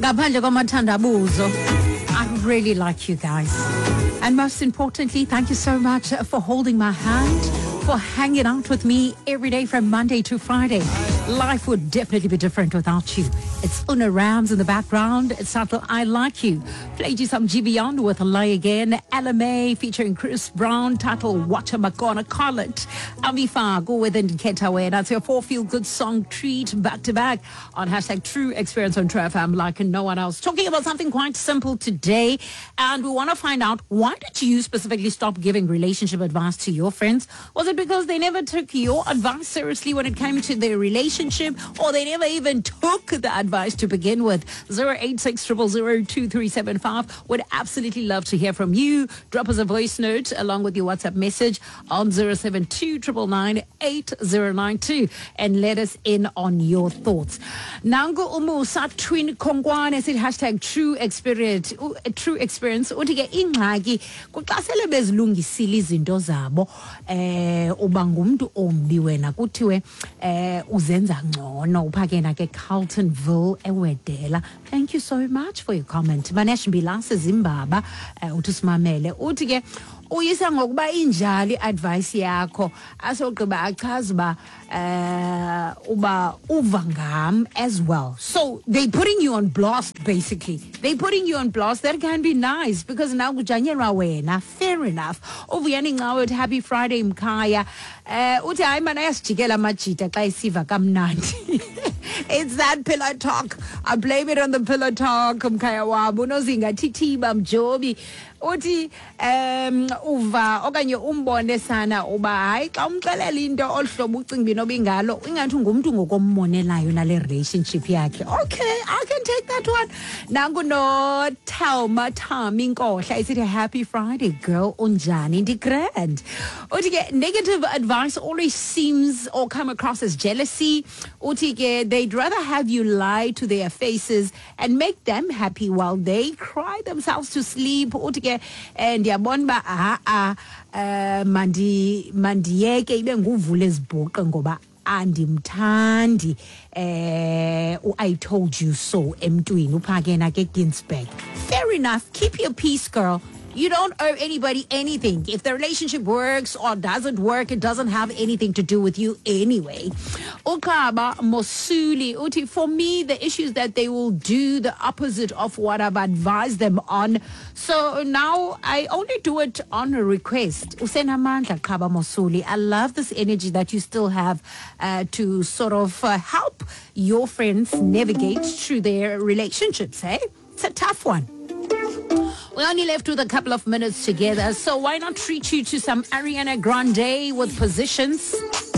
Ngaphandle kwamathandabuzo, I really like you guys. And most importantly, thank you so much for holding my hand, for hanging out with me every day from Monday to Friday. Life would definitely be different without you. It's Una Rams in the background. It's titled I Like You. Played you some GBeyond with Lay Again. LMA featuring Chris Brown, titled What Am I Gonna Call It? Amifa, go with Indicata Way. That's your 4 feel good song treat back to back on hashtag True Experience on True FM like no one else. Talking about something quite simple today. And we want to find out, why did you specifically stop giving relationship advice to your friends? Was it because they never took your advice seriously when it came to their relationship, or they never even took the advice to begin with? 086 000 2375. Would absolutely love to hear from you. Drop us a voice note along with your WhatsApp message on 072 999 8092 and let us in on your thoughts. Nango umusa twin kongwane said hashtag True Experience. True Experience. Uthi ke ingxaki kuxasele bezilungisile izinto zabo uba ngumuntu ombi wena kuthiwe uzenza ngcono uphakena ke Carltonville eWedela. Thank you so much for your comment. Manesh Mbilase Zimbaba uthi simamele uthi ke uyisa ngokuba injali advice yakho asogqiba achaza ba uba uvangam as well. So they putting you on blast basically. They putting you on blast. That can be nice because now kujanyelwa wena. Fair enough. Uvuyani ngawe happy Friday mkhaya. Uthi hayi mana yasijikela amajita xa isiva kamnandi. It's that pillow talk. I blame it on the pillow talk. Mkhaya wabo nozinga thithiba mjobi. Uthi uva okanye umbone sana uba hayi xa umxelela into olhlobo ucinga nobingalo ingathi ngumuntu ngokombonelayo nale relationship yakhe. Okay, I can take that one. Nangu no Thelma Thami Nkohla isithi happy Friday girl unjani ndi grand. Uthi ke negative advice always seems or come across as jealousy. Uthi ke they'd rather have you lie to their faces and make them happy while they cry themselves to sleep. Uthi ke ndiyabona ba mandiyeke ibe nguvule ezibhuqe ngoba andimthandi I told you so emntwini uphakena ke Ginsberg. Fair enough, keep your peace girl. You don't owe anybody anything. If the relationship works or doesn't work, it doesn't have anything to do with you anyway. Ukaba Mosuli uti, for me, the issue is that they will do the opposite of what I've advised them on. So now I only do it on a request. Usenamandla Kaba Mosuli. I love this energy that you still have to sort of help your friends navigate through their relationships. Hey, it's a tough one. We're only left with a couple of minutes together, so why not treat you to some Ariana Grande with Positions?